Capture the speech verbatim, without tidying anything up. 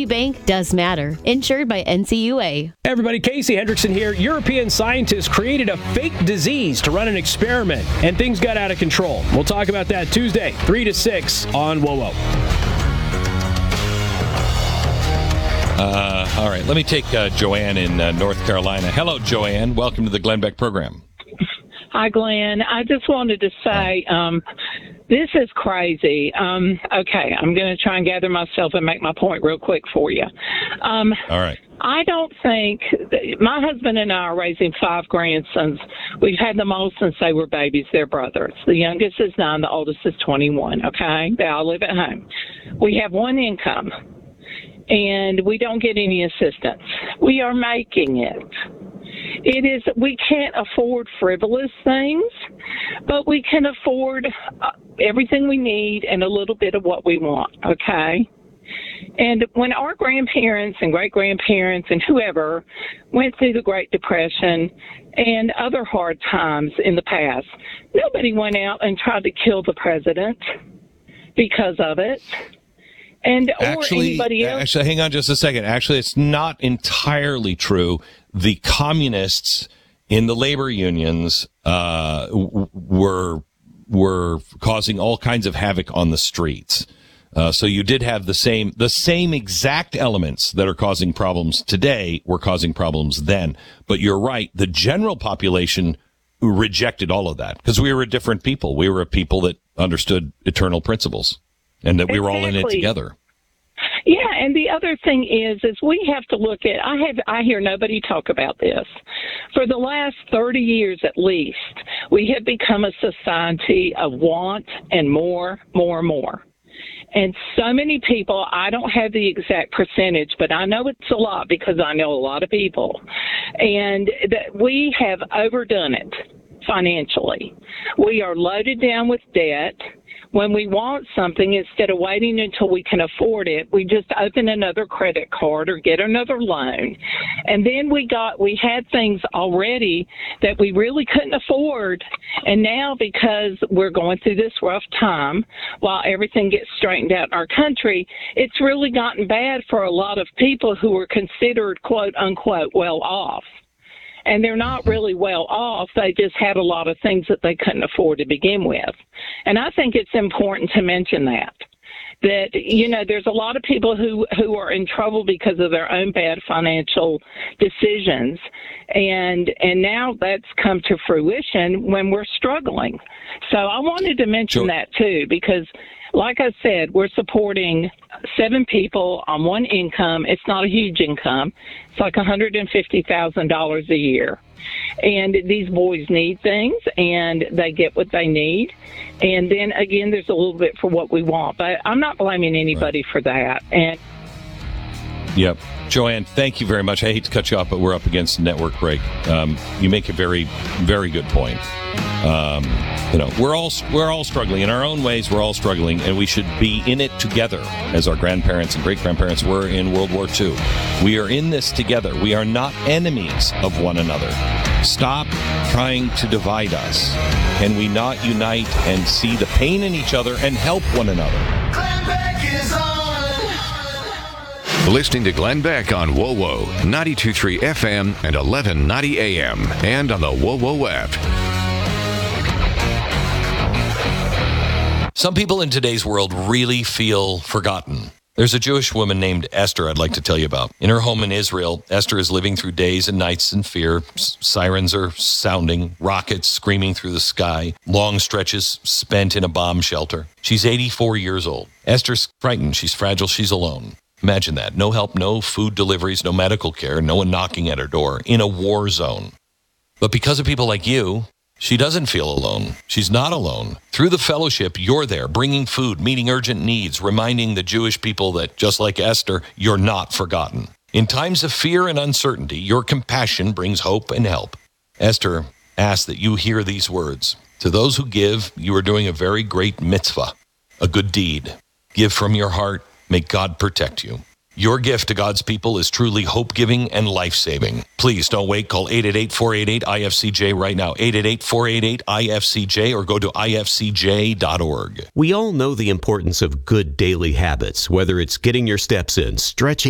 Community Bank does matter. Insured by N C U A. Hey everybody, Casey Hendrickson here. European scientists created a fake disease to run an experiment, and things got out of control. We'll talk about that Tuesday, three to six on Whoa Whoa. Uh, all right, let me take uh, Joanne in uh, North Carolina. Hello, Joanne. Welcome to the Glenn Beck program. Hi, Glenn. I just wanted to say um, this is crazy. Um, okay, I'm going to try and gather myself and make my point real quick for you. Um, All right. I don't think – my husband and I are raising five grandsons. We've had them all since they were babies. They're brothers. The youngest is nine. The oldest is twenty-one, okay? They all live at home. We have one income, and we don't get any assistance. We are making it. It is, we can't afford frivolous things, but we can afford everything we need and a little bit of what we want, okay? And when our grandparents and great-grandparents and whoever went through the Great Depression and other hard times in the past, nobody went out and tried to kill the president because of it. And or actually, anybody else. Actually, hang on just a second. Actually, it's not entirely true. The communists in the labor unions uh, w- were were causing all kinds of havoc on the streets. Uh, so you did have the same the same exact elements that are causing problems today were causing problems then. But you're right. The general population rejected all of that because we were a different people. We were a people that understood eternal principles. And that we were all in it together. Yeah, and the other thing is, is we have to look at, I have, I hear nobody talk about this. For the last thirty years at least, we have become a society of want and more, more, more. And so many people, I don't have the exact percentage, but I know it's a lot because I know a lot of people. And that we have overdone it financially. We are loaded down with debt. When we want something, instead of waiting until we can afford it, we just open another credit card or get another loan. And then we got, we had things already that we really couldn't afford. And now because we're going through this rough time while everything gets straightened out in our country, it's really gotten bad for a lot of people who were considered quote unquote well off. And they're not really well off. They just had a lot of things that they couldn't afford to begin with. And I think it's important to mention that, that, you know, there's a lot of people who, who are in trouble because of their own bad financial decisions. And, and now that's come to fruition when we're struggling. So I wanted to mention sure. that too, because like I said, we're supporting seven people on one income. It's not a huge income. It's like one hundred fifty thousand dollars a year. And these boys need things, and they get what they need. And then, again, there's a little bit for what we want. But I'm not blaming anybody right. for that. And Yep. Joanne, thank you very much. I hate to cut you off, but we're up against a network break. Um, you make a very, very good point. Um, you know, we're all we're all struggling in our own ways. We're all struggling, and we should be in it together, as our grandparents and great grandparents were in World War Two. We are in this together. We are not enemies of one another. Stop trying to divide us. Can we not unite and see the pain in each other and help one another? Glenn Beck is on. Listening to Glenn Beck on Whoa Whoa, ninety-two point three F M and eleven ninety A M, and on the Whoa Whoa app. Some people in today's world really feel forgotten. There's a Jewish woman named Esther I'd like to tell you about. In her home in Israel, Esther is living through days and nights in fear. S- sirens are sounding, rockets screaming through the sky, long stretches spent in a bomb shelter. She's eighty-four years old. Esther's frightened. She's fragile. She's alone. Imagine that. No help, no food deliveries, no medical care, no one knocking at her door, in a war zone. But because of people like you, she doesn't feel alone. She's not alone. Through the fellowship, you're there, bringing food, meeting urgent needs, reminding the Jewish people that, just like Esther, you're not forgotten. In times of fear and uncertainty, your compassion brings hope and help. Esther asks that you hear these words. To those who give, you are doing a very great mitzvah, a good deed. Give from your heart. May God protect you. Your gift to God's people is truly hope-giving and life-saving. Please don't wait. Call eight eight eight, four eight eight, I F C J right now. eight eight eight, four eight eight, I F C J or go to I F C J dot org. We all know the importance of good daily habits, whether it's getting your steps in, stretching,